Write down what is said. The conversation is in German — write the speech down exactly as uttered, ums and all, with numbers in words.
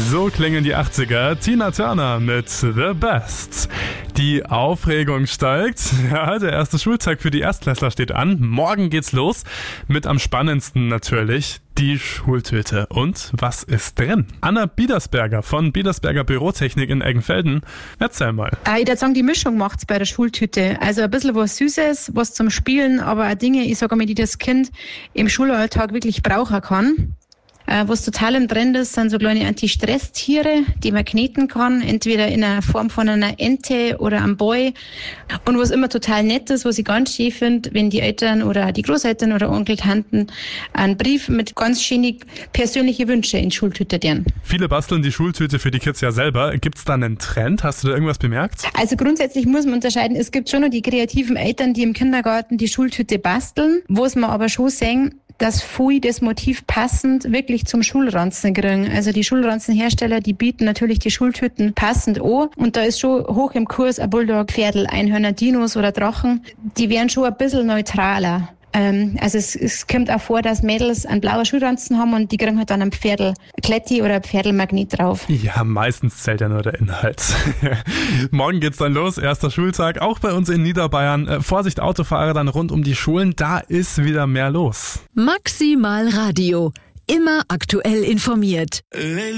So klingen die achtziger. Tina Turner mit The Best. Die Aufregung steigt. Ja, der erste Schultag für die Erstklässler steht an. Morgen geht's los. Mit am spannendsten natürlich die Schultüte. Und was ist drin? Anna Biedersberger von Biedersberger Bürotechnik in Eggenfelden. Erzähl mal. Ich würde sagen, die Mischung macht's bei der Schultüte. Also ein bisschen was Süßes, was zum Spielen, aber auch Dinge, ich sage mal, die das Kind im Schulalltag wirklich brauchen kann. Was total im Trend ist, sind so kleine Anti-Stress-Tiere, die man kneten kann, entweder in der Form von einer Ente oder einem Boy. Und was immer total nett ist, was ich ganz schön finde, wenn die Eltern oder die Großeltern oder Onkel, Tanten einen Brief mit ganz schönen persönlichen Wünschen in die Schultüte deren. Viele basteln die Schultüte für die Kids ja selber. Gibt's da einen Trend? Hast du da irgendwas bemerkt? Also grundsätzlich muss man unterscheiden, es gibt schon noch die kreativen Eltern, die im Kindergarten die Schultüte basteln, wo es man aber schon sehen, dass viele das Motiv passend wirklich zum Schulranzen kriegen. Also die Schulranzenhersteller, die bieten natürlich die Schultüten passend an. Und da ist schon hoch im Kurs ein Bulldog, Pferdl, Einhörner, Dinos oder Drachen. Die wären schon ein bisschen neutraler. Ähm, also es, es kommt auch vor, dass Mädels einen blauen Schulranzen haben und die kriegen halt dann ein Pferdl Kletti oder ein Pferdl Magnet drauf. Ja, meistens zählt ja nur der Inhalt. Morgen geht's dann los, erster Schultag, auch bei uns in Niederbayern. Äh, Vorsicht Autofahrer dann rund um die Schulen, da ist wieder mehr los. Maximal Radio, immer aktuell informiert.